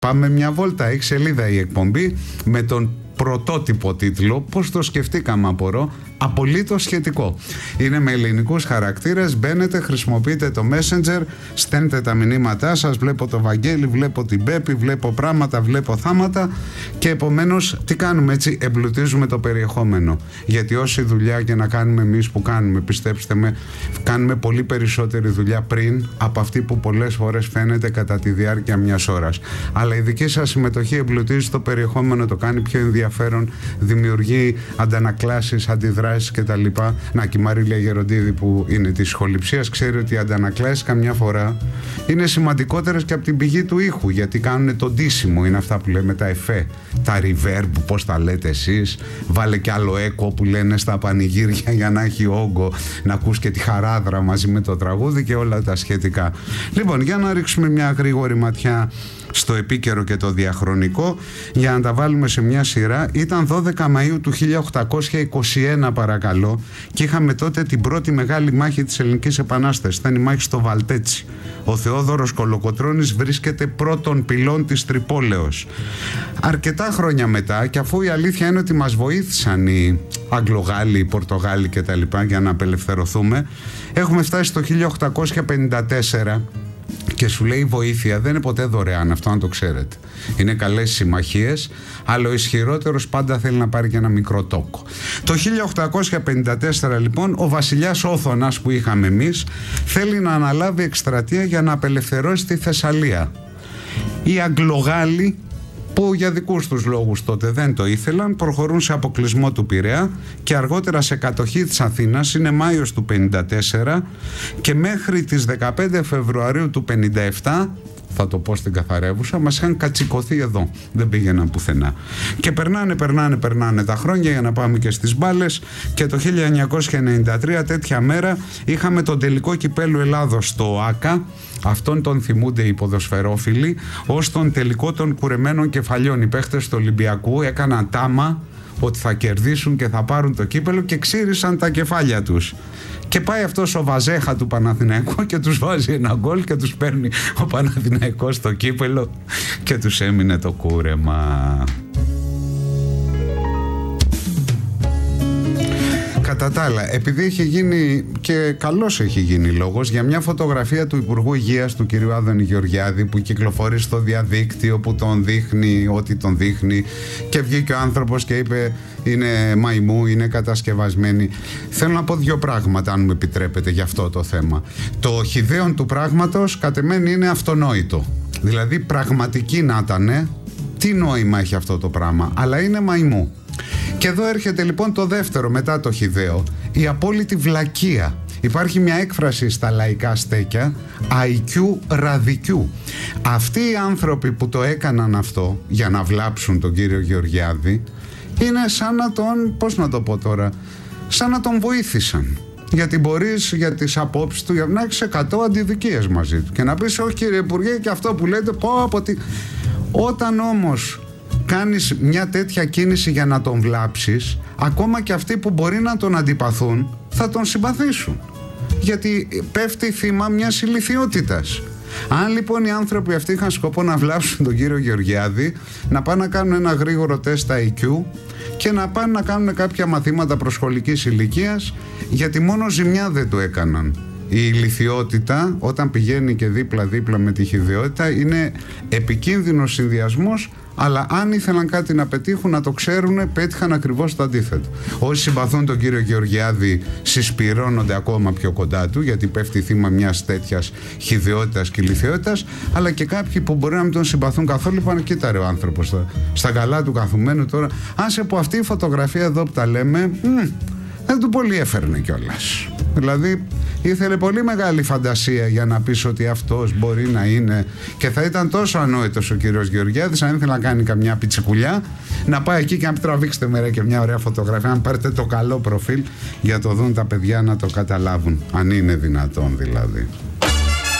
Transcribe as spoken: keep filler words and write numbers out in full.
Πάμε μια βόλτα, έχει σελίδα η εκπομπή με τον πρωτότυπο τίτλο, πώς το σκεφτήκαμε απορώ, απολύτως σχετικό. Είναι με ελληνικούς χαρακτήρες, μπαίνετε, χρησιμοποιείτε το Messenger, στέλνετε τα μηνύματά σας, βλέπω το Βαγγέλη, βλέπω την Πέπη, βλέπω πράγματα, βλέπω θάματα και επομένως τι κάνουμε έτσι, εμπλουτίζουμε το περιεχόμενο. Γιατί όση δουλειά και να κάνουμε εμείς που κάνουμε, πιστέψτε με, κάνουμε πολύ περισσότερη δουλειά πριν από αυτή που πολλές φορές φαίνεται κατά τη διάρκεια μιας ώρας. Αλλά η δική σας συμμετοχή εμπλουτίζει το περιεχόμενο, το κάνει πιο ενδιαφέρον, δημιουργεί αντανακλάσεις, αντιδράσεις κτλ. Να, και η Μαρίλια Γεροντίδη που είναι της ηχοληψίας ξέρει ότι οι αντανακλάσεις καμιά φορά είναι σημαντικότερες και από την πηγή του ήχου, γιατί κάνουν το ντύσιμο, είναι αυτά που λέμε τα εφέ, τα reverb, πώς τα λέτε εσείς, βάλε κι άλλο έκο που λένε στα πανηγύρια για να έχει όγκο, να ακούς και τη χαράδρα μαζί με το τραγούδι και όλα τα σχετικά. Λοιπόν, για να ρίξουμε μια γρήγορη ματιά στο επίκαιρο και το διαχρονικό για να τα βάλουμε σε μια σειρά. Ήταν δώδεκα Μαΐου του χίλια οκτακόσια είκοσι ένα παρακαλώ και είχαμε τότε την πρώτη μεγάλη μάχη της Ελληνικής Επανάστασης. Ήταν η μάχη στο Βαλτέτσι. Ο Θεόδωρος Κολοκοτρώνης βρίσκεται πρώτον πυλών της Τρυπόλεως. Αρκετά χρόνια μετά, και αφού η αλήθεια είναι ότι μας βοήθησαν οι Αγγλογάλοι, οι Πορτογάλοι κτλ για να απελευθερωθούμε, έχουμε φτάσει στο χίλια οκτακόσια πενήντα τέσσερα. Και σου λέει βοήθεια δεν είναι ποτέ δωρεάν, αυτό να το ξέρετε. Είναι καλές συμμαχίες, αλλά ο ισχυρότερος πάντα θέλει να πάρει και ένα μικρό τόκο. Το χίλια οκτακόσια πενήντα τέσσερα λοιπόν ο βασιλιάς Όθωνας που είχαμε εμείς θέλει να αναλάβει εκστρατεία για να απελευθερώσει τη Θεσσαλία. Οι Αγγλογάλοι, που για δικούς τους λόγους τότε δεν το ήθελαν, προχωρούν σε αποκλεισμό του Πειραιά και αργότερα σε κατοχή της Αθήνας. Είναι Μάιος του πενήντα τέσσερα και μέχρι τις δεκαπέντε Φεβρουαρίου του πενήντα επτά, θα το πω στην καθαρεύουσα, μας είχαν κατσικωθεί εδώ, δεν πήγαιναν πουθενά. Και περνάνε, περνάνε, περνάνε τα χρόνια για να πάμε και στις μπάλες και το χίλια εννιακόσια ενενήντα τρία τέτοια μέρα είχαμε τον τελικό κυπέλλου Ελλάδος στο ΆΚΑ. Αυτόν τον θυμούνται οι ποδοσφαιρόφιλοι ως τον τελικό των κουρεμένων κεφαλιών. Οι παίχτες του Ολυμπιακού έκαναν τάμα ότι θα κερδίσουν και θα πάρουν το κύπελλο και ξύρισαν τα κεφάλια τους. Και πάει αυτός ο Βαζέχα του Παναθηναϊκού και τους βάζει ένα γκολ και τους παίρνει ο Παναθηναϊκός το κύπελλο και τους έμεινε το κούρεμα. Κατά τα άλλα, επειδή έχει γίνει και καλώς έχει γίνει λόγος για μια φωτογραφία του Υπουργού Υγείας του κ. Άδωνη Γεωργιάδη που κυκλοφορεί στο διαδίκτυο, που τον δείχνει ό,τι τον δείχνει και βγήκε ο άνθρωπος και είπε είναι μαϊμού, είναι κατασκευασμένη. Θέλω να πω δύο πράγματα, αν μου επιτρέπετε, για αυτό το θέμα. Το χυδαίον του πράγματος κατ' εμέν είναι αυτονόητο. Δηλαδή πραγματική να ήτανε, τι νόημα έχει αυτό το πράγμα, αλλά είναι μαϊμού. Και εδώ έρχεται λοιπόν το δεύτερο μετά το χυδαίο, η απόλυτη βλακεία. Υπάρχει μια έκφραση στα λαϊκά στέκια, άι κιου ραδικιού. Αυτοί οι άνθρωποι που το έκαναν αυτό για να βλάψουν τον κύριο Γεωργιάδη είναι σαν να τον, πώς να το πω τώρα, σαν να τον βοήθησαν. Γιατί μπορείς για τις απόψεις του να έχεις εκατό αντιδικίες μαζί του και να πεις όχι κύριε Υπουργέ και αυτό που λέτε πω από τι... Όταν όμως κάνεις μια τέτοια κίνηση για να τον βλάψεις, ακόμα και αυτοί που μπορεί να τον αντιπαθούν θα τον συμπαθήσουν, γιατί πέφτει θύμα μιας ηλιθιότητας. Αν λοιπόν οι άνθρωποι αυτοί είχαν σκοπό να βλάψουν τον κύριο Γεωργιάδη, να πάνε να κάνουν ένα γρήγορο τεστ άι κιου και να πάνε να κάνουν κάποια μαθήματα προσχολικής ηλικίας, γιατί μόνο ζημιά δεν του έκαναν. Η ηλιθιότητα, όταν πηγαίνει και δίπλα-δίπλα με τη χυδαιότητα, είναι επικίνδυνος συνδυασμός, αλλά αν ήθελαν κάτι να πετύχουν, να το ξέρουν, πέτυχαν ακριβώς το αντίθετο. Όσοι συμπαθούν τον κύριο Γεωργιάδη συσπυρώνονται ακόμα πιο κοντά του, γιατί πέφτει θύμα μιας τέτοιας χυδαιότητας και ηλιθιότητας, αλλά και κάποιοι που μπορεί να μην τον συμπαθούν καθόλου, είπαν κοίτα ρε ο άνθρωπος στα, στα καλά του καθουμένου τώρα. Αν σε πω αυτή η φωτογραφία εδώ που τα λέμε, μ, δεν του πολύ έφερνε κιόλας. Δηλαδή ήθελε πολύ μεγάλη φαντασία για να πεις ότι αυτός μπορεί να είναι, και θα ήταν τόσο ανόητος ο κύριος Γεωργιάδης αν ήθελε να κάνει καμιά πιτσικουλιά, να πάει εκεί και να τραβήξετε μέρα και μια ωραία φωτογραφία, αν πάρετε το καλό προφίλ για το δουν τα παιδιά να το καταλάβουν, αν είναι δυνατόν δηλαδή.